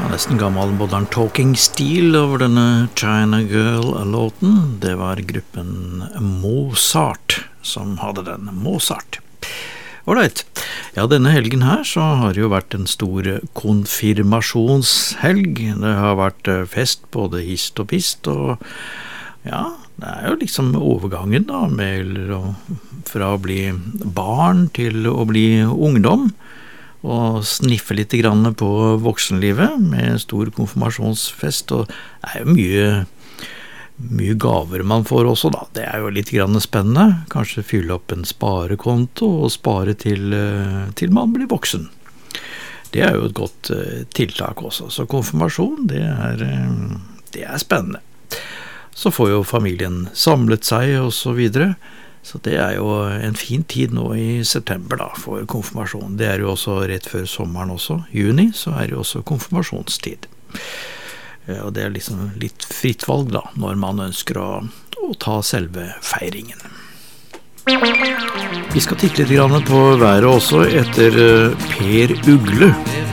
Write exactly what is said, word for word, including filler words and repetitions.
Nesten gammel modern talking stil over denne China Girl-låten. Det var gruppen Mozart som hadde den. Mozart. Alright. Ja, denne helgen her så har det jo vært en stor konfirmasjonshelg. Det har vært fest både hist og pist, og ja, det er jo liksom overgangen da, med å, fra å bli barn til å bli ungdom, og sniffe litt grann på voksenlivet med stor konfirmasjonsfest, og det er jo mye, mye gaver man får også da. Det er jo litt grann spennende. Kanskje fylle opp en sparekonto og spare til, til man blir voksen. Det er jo et godt tiltak også. Så konfirmasjon, det er, det er spennende. Så får jo familien samlet seg og så videre. Så det er jo en fin tid nå i september da, for konfirmasjon. Det er jo også rett før sommeren også. Juni så er det jo også konfirmasjonstid. Og det er liksom litt fritt valg da, når man ønsker å, å ta selve feiringen. Vi skal titte litt grann på været også etter Per Ugle.